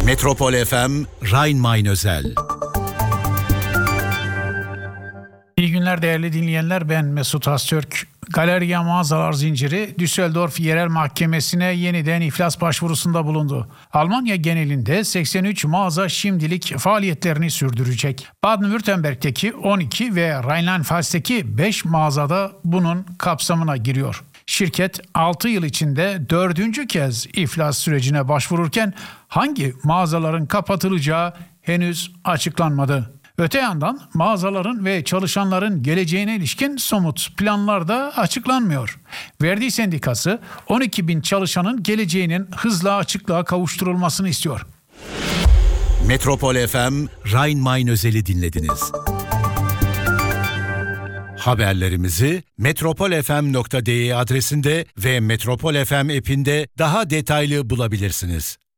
Metropol FM Rhein-Main özel. İyi günler değerli dinleyenler, ben Mesut Astürk. Galeria Mağazalar Zinciri Düsseldorf Yerel Mahkemesi'ne yeniden iflas başvurusunda bulundu. Almanya genelinde 83 mağaza şimdilik faaliyetlerini sürdürecek. Baden-Württemberg'teki 12 ve Rheinland-Pfalz'teki 5 mağazada bunun kapsamına giriyor. Şirket 6 yıl içinde 4. kez iflas sürecine başvururken hangi mağazaların kapatılacağı henüz açıklanmadı. Öte yandan mağazaların ve çalışanların geleceğine ilişkin somut planlar da açıklanmıyor. Verdi Sendikası 12 bin çalışanın geleceğinin hızla açıklığa kavuşturulmasını istiyor. Metropol FM Rhein-Main özeli dinlediniz. Haberlerimizi metropolfm.de adresinde ve Metropol FM app'inde daha detaylı bulabilirsiniz.